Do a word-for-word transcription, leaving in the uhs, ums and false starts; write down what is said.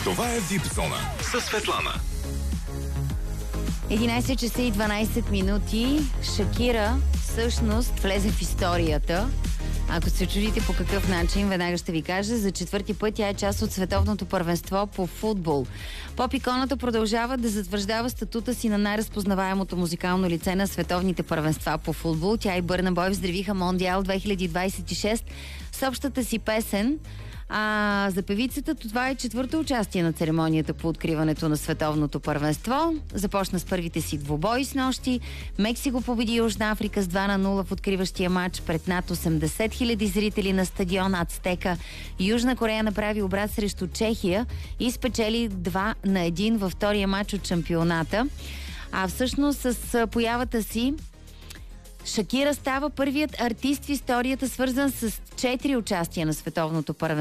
Това е Вип зона със Светлана. единайсет часа и дванайсет минути. Шакира всъщност влезе в историята. Ако се чудите по какъв начин, веднага ще ви кажа. За четвърти път тя е част от световното първенство по футбол. Поп-иконата продължава да затвърждава статута си на най-разпознаваемото музикално лице на световните първенства по футбол. Тя и Бърна Бой взривиха Мондиал две хиляди двайсет и шест с общата си песен. А за певицата това е четвърто участие на церемонията по откриването на световното първенство. Започна с първите си двубои с нощи. Мексико победи Южна Африка с два на нула в откриващия матч пред над осемдесет хиляди зрители на стадион Ацтека. Южна Корея направи обрат срещу Чехия и спечели два на един във втория матч от шампионата. А всъщност с появата си Шакира става първият артист в историята, свързан с четири участия на световното първенство.